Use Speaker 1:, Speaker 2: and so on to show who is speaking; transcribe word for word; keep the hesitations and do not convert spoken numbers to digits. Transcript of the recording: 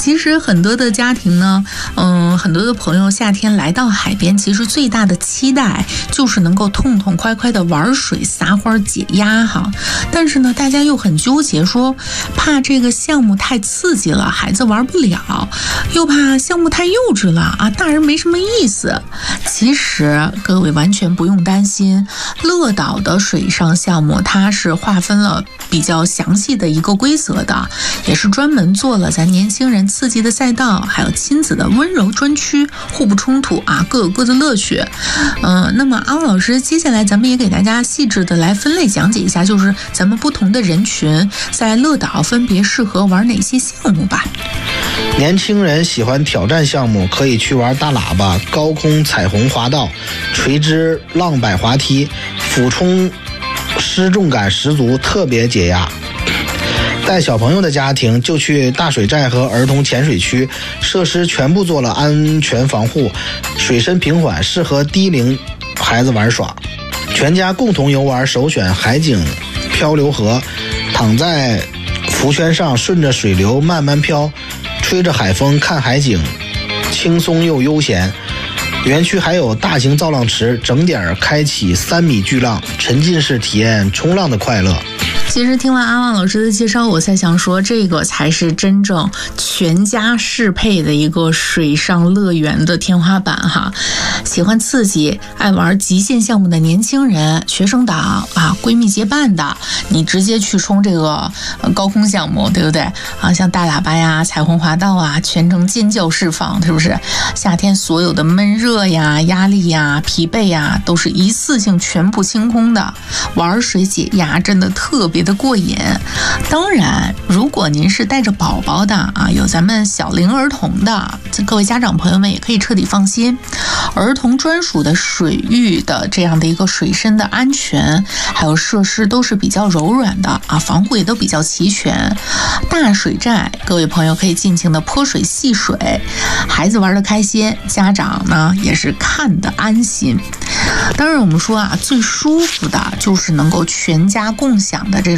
Speaker 1: 其实很多的家庭呢，嗯，很多的朋友夏天来到海边，其实最大的期待就是能够痛痛快快的玩水、撒欢解压哈。但是呢，大家又很纠结，说怕这个项目太刺激了，孩子玩不了，又怕项目太幼稚了啊，大人没什么意思。其实各位完全不用担心，乐岛的水上项目它是划分了比较详细的一个规则的，也是专门做了咱年轻人刺激的赛道，还有亲子的温柔专区，互不冲突啊，各有各的乐趣。嗯、呃，那么阿旺老师接下来咱们也给大家细致的来分类讲解一下，就是咱们不同的人群在乐岛分别适合玩哪些项目吧。
Speaker 2: 年轻人喜欢挑战项目，可以去玩大喇叭、高空彩虹滑道、垂直浪摆滑梯，俯冲失重感十足，特别解压。带小朋友的家庭就去大水寨和儿童潜水区，设施全部做了安全防护，水深平缓，适合低龄孩子玩耍。全家共同游玩首选海景漂流河，躺在浮圈上顺着水流慢慢飘，吹着海风看海景，轻松又悠闲。园区还有大型造浪池，整点开启三米巨浪，沉浸式体验冲浪的快乐。
Speaker 1: 其实听完阿旺老师的介绍，我才想说，这个才是真正全家适配的一个水上乐园的天花板哈。喜欢刺激、爱玩极限项目的年轻人、学生党啊，闺蜜结伴的，你直接去冲这个高空项目，对不对啊？像大喇叭呀、彩虹滑道啊，全程尖叫释放，是不是？夏天所有的闷热呀、压力呀、疲惫呀，都是一次性全部清空的。玩水解压真的特别的过瘾。当然，如果您是带着宝宝的啊，有咱们小龄儿童的，各位家长朋友们也可以彻底放心。儿童专属的水域的这样的一个水深的安全，还有设施都是比较柔软的啊，防护也都比较齐全。大水寨，各位朋友可以尽情的泼水戏水，孩子玩得开心，家长呢也是看得安心。当然，我们说啊，最舒服的就是能够全家共享的这种